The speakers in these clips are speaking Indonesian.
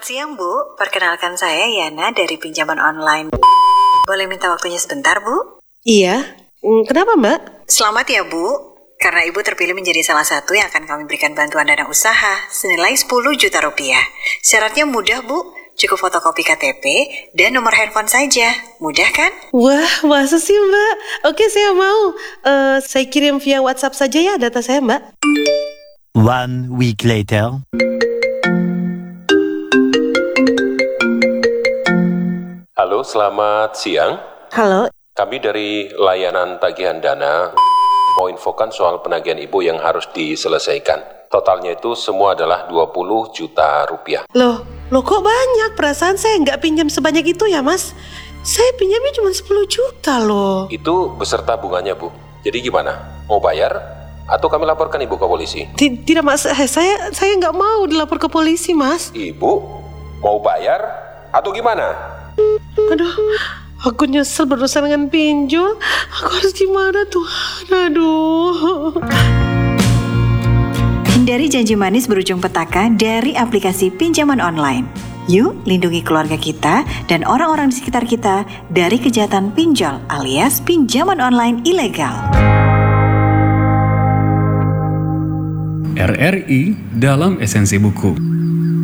Selamat siang, Bu. Perkenalkan saya Yana dari pinjaman online. Boleh minta waktunya sebentar, Bu? Iya. Kenapa, Mbak? Selamat ya, Bu. Karena Ibu terpilih menjadi salah satu yang akan kami berikan bantuan dana usaha senilai 10 juta rupiah. Syaratnya mudah, Bu. Cukup fotokopi KTP dan nomor handphone saja. Mudah kan? Wah, masa sih, Mbak? Oke, saya mau. Saya kirim via WhatsApp saja ya data saya, Mbak. 1 week later. Halo, selamat siang. Halo. Kami dari layanan tagihan dana mau infokan soal penagihan Ibu yang harus diselesaikan. Totalnya itu semua adalah 20 juta rupiah. Loh kok banyak? Perasaan saya nggak pinjam sebanyak itu ya, Mas. Saya pinjamnya cuma 10 juta loh. Itu beserta bunganya, Bu. Jadi gimana? Mau bayar? Atau kami laporkan Ibu ke polisi? Tidak, Mas. Saya nggak mau dilapor ke polisi, Mas. Ibu mau bayar? Atau gimana? Aduh, aku nyesel berurusan dengan pinjol. Aku harus gimana, Tuhan? Aduh. Hindari janji manis berujung petaka dari aplikasi pinjaman online. Yuk, lindungi keluarga kita dan orang-orang di sekitar kita dari kejahatan pinjol alias pinjaman online ilegal. RRI dalam esensi buku.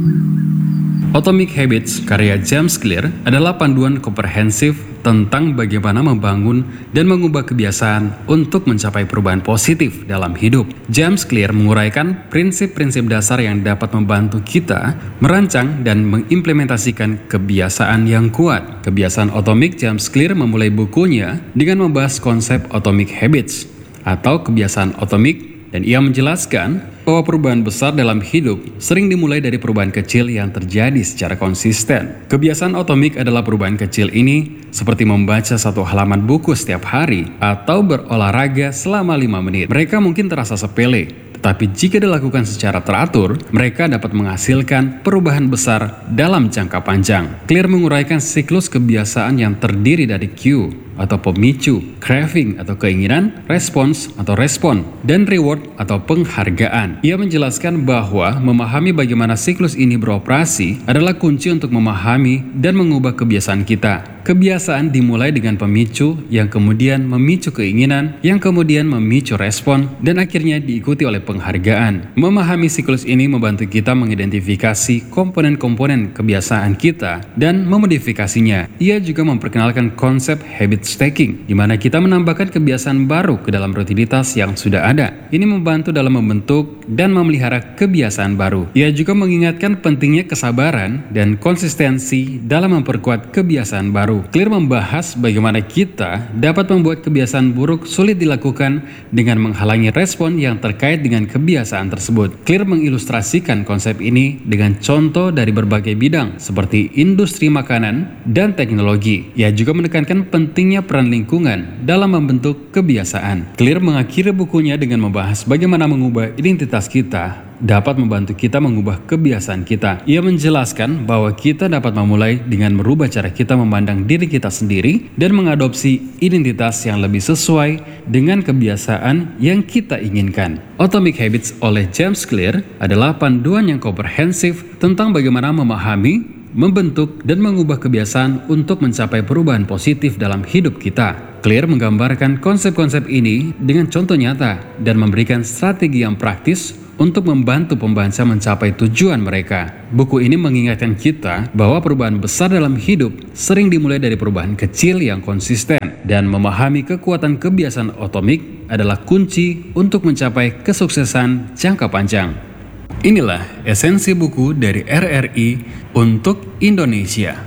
Atomic Habits karya James Clear adalah panduan komprehensif tentang bagaimana membangun dan mengubah kebiasaan untuk mencapai perubahan positif dalam hidup. James Clear menguraikan prinsip-prinsip dasar yang dapat membantu kita merancang dan mengimplementasikan kebiasaan yang kuat. Kebiasaan Atomic, James Clear memulai bukunya dengan membahas konsep Atomic Habits atau kebiasaan Atomic, dan ia menjelaskan bahwa perubahan besar dalam hidup sering dimulai dari perubahan kecil yang terjadi secara konsisten. Kebiasaan Atomic adalah perubahan kecil ini seperti membaca satu halaman buku setiap hari atau berolahraga selama 5 menit. Mereka mungkin terasa sepele, tetapi jika dilakukan secara teratur, mereka dapat menghasilkan perubahan besar dalam jangka panjang. Clear menguraikan siklus kebiasaan yang terdiri dari cue atau pemicu, craving atau keinginan, response atau respon, dan reward atau penghargaan. Ia menjelaskan bahwa memahami bagaimana siklus ini beroperasi adalah kunci untuk memahami dan mengubah kebiasaan kita. Kebiasaan dimulai dengan pemicu yang kemudian memicu keinginan, yang kemudian memicu respon, dan akhirnya diikuti oleh penghargaan. Memahami siklus ini membantu kita mengidentifikasi komponen-komponen kebiasaan kita dan memodifikasinya. Ia juga memperkenalkan konsep habit stacking, di mana kita menambahkan kebiasaan baru ke dalam rutinitas yang sudah ada. Ini membantu dalam membentuk dan memelihara kebiasaan baru. Ia juga mengingatkan pentingnya kesabaran dan konsistensi dalam memperkuat kebiasaan baru. Clear membahas bagaimana kita dapat membuat kebiasaan buruk sulit dilakukan dengan menghalangi respon yang terkait dengan kebiasaan tersebut. Clear mengilustrasikan konsep ini dengan contoh dari berbagai bidang seperti industri makanan dan teknologi. Ia juga menekankan pentingnya peran lingkungan dalam membentuk kebiasaan. Clear mengakhiri bukunya dengan membahas bagaimana mengubah identitas kita dapat membantu kita mengubah kebiasaan kita. Ia menjelaskan bahwa kita dapat memulai dengan merubah cara kita memandang diri kita sendiri dan mengadopsi identitas yang lebih sesuai dengan kebiasaan yang kita inginkan. Atomic Habits oleh James Clear adalah panduan yang komprehensif tentang bagaimana memahami, membentuk, dan mengubah kebiasaan untuk mencapai perubahan positif dalam hidup kita. Clear menggambarkan konsep-konsep ini dengan contoh nyata dan memberikan strategi yang praktis untuk membantu pembaca mencapai tujuan mereka. Buku ini mengingatkan kita bahwa perubahan besar dalam hidup sering dimulai dari perubahan kecil yang konsisten, dan memahami kekuatan kebiasaan Atomic adalah kunci untuk mencapai kesuksesan jangka panjang. Inilah esensi buku dari RRI untuk Indonesia.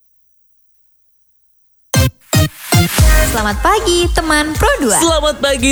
Selamat pagi teman Pro 2. Selamat pagi